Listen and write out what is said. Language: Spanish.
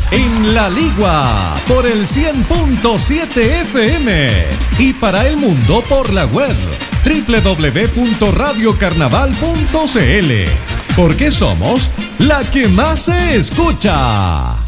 En La Ligua, por el 100.7 FM. Y para el mundo por la web www.radiocarnaval.cl. Porque somos la que más se escucha.